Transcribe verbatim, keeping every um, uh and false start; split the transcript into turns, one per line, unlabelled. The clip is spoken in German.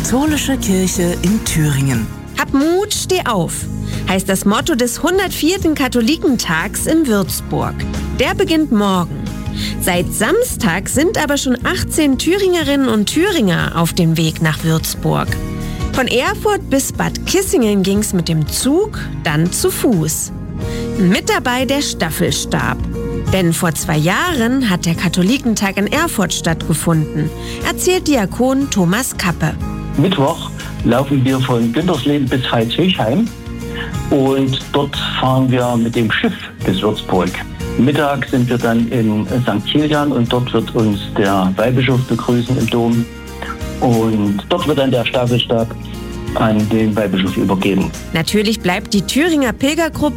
Katholische Kirche in Thüringen.
Hab Mut, steh auf, heißt das Motto des hundertvierten Katholikentags in Würzburg. Der beginnt morgen. Seit Samstag sind aber schon achtzehn Thüringerinnen und Thüringer auf dem Weg nach Würzburg. Von Erfurt bis Bad Kissingen ging's mit dem Zug, dann zu Fuß. Mit dabei der Staffelstab. Denn vor zwei Jahren hat der Katholikentag in Erfurt stattgefunden, erzählt Diakon Thomas Kappe.
Mittwoch laufen wir von Güntersleben bis Veitshöchheim und dort fahren wir mit dem Schiff bis Würzburg. Mittag sind wir dann in Sankt Kilian und dort wird uns der Weihbischof begrüßen im Dom. Und dort wird dann der Staffelstab an den Weihbischof übergeben.
Natürlich bleibt die Thüringer Pilgergruppe